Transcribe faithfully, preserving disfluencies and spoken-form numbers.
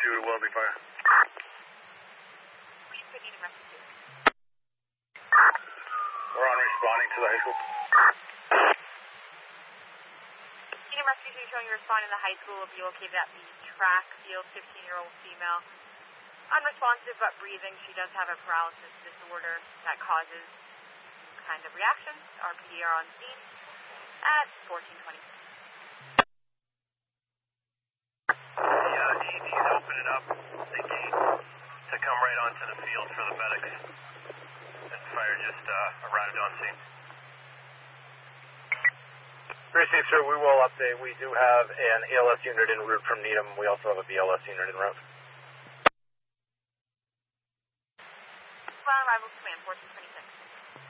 due to Welby Fire. We're on responding to the high school. Needham Rescue two showing you responding to the high school. Will be located at the track field, fifteen-year-old female. Unresponsive but breathing. She does have a paralysis disorder that causes kind of reactions. R P D are on scene at fourteen twenty. The uh, E D is opening up the gate to come right onto the field for the medics. And fire just uh, arrived on scene. Appreciate, sir. We will update. We do have an A L S unit en route from Needham. We also have a B L S unit en route.